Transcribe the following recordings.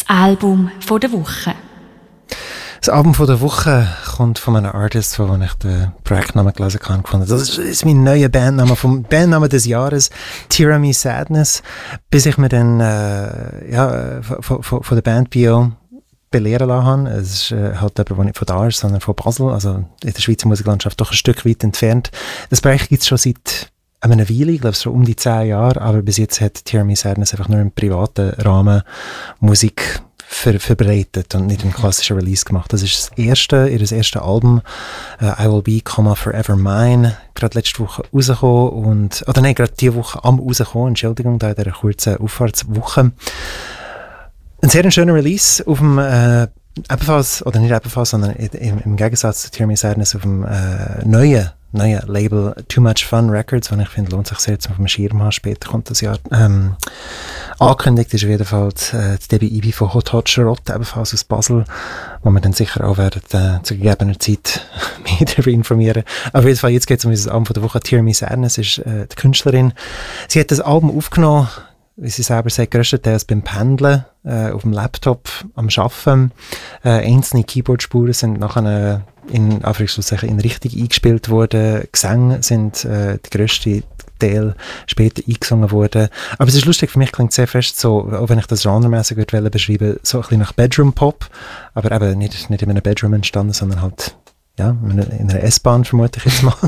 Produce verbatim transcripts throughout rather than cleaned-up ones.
Album von der Woche. Das Album von der Woche kommt von einem Artist, wo ich den Projektnamen gelesen habe, gefunden. Das ist mein neuer Bandname, vom Bandname des Jahres, Tear Me Sadness, bis ich mir dann äh, ja, von, von, von der Band Bio belehren lassen habe. Es ist äh, halt jemand, der nicht von da ist, sondern von Basel, also in der Schweizer Musiklandschaft doch ein Stück weit entfernt. Das Projekt gibt es schon seit eine Weile, ich glaube schon um die zehn Jahre, aber bis jetzt hat Tear Me Sadness einfach nur im privaten Rahmen Musik ver- verbreitet und nicht im klassischen Release gemacht. Das ist das erste, ihr erste Album, uh, I Will Be, Forever Mine, gerade letzte Woche rausgekommen und, oder nein, gerade diese Woche am rausgekommen, Entschuldigung, da in dieser kurzen Auffahrtswoche. Ein sehr schöner Release auf dem, äh, ebenfalls, oder nicht ebenfalls, sondern im, im Gegensatz zu Tear Me Sadness auf dem äh, neuen neue Label Too Much Fun Records, und ich finde, lohnt sich sehr, zum auf dem Schirm haben. Später kommt das Jahr. Ähm, angekündigt ist auf jeden Fall die, äh, die Debbie Ibi von Hot Hot Charlotte, ebenfalls aus Basel, wo wir dann sicher auch werden äh, zu gegebener Zeit mehr darüber informieren. Auf jeden Fall, jetzt geht es um dieses Album von der Woche. Tear Me Sadness ist äh, die Künstlerin. Sie hat das Album aufgenommen, wie sie selber sagt, grösstenteils beim Pendeln, äh, auf dem Laptop, am Arbeiten. Äh, einzelne Keyboardspuren sind nachher in Anführungszeichen in richtig eingespielt worden. Gesänge sind äh, der grösste Teil später eingesungen worden. Aber es ist lustig, für mich klingt es sehr fest so, auch wenn ich das genremässig beschreiben würde, so ein bisschen nach Bedroom-Pop, aber eben nicht, nicht in einem Bedroom entstanden, sondern halt ja, in einer S-Bahn, vermute ich jetzt mal.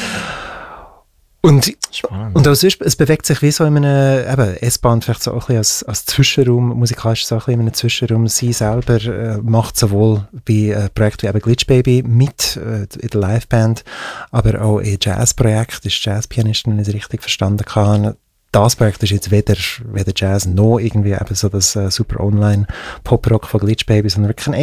Und, und auch sonst, es bewegt sich wie so in einem, eben, S-Bahn vielleicht so ein bisschen als, als Zwischenraum, musikalisch so ein bisschen in einem Zwischenraum. Sie selber äh, macht sowohl bei äh, Projekten wie eben Glitch Baby mit äh, in der Liveband, aber auch in Jazzprojekten, ist Jazzpianistin, wenn ich es richtig verstanden habe. Das Projekt ist jetzt weder, weder Jazz noch irgendwie eben so das äh, super Online-Pop-Rock von Glitch Baby, sondern wirklich ein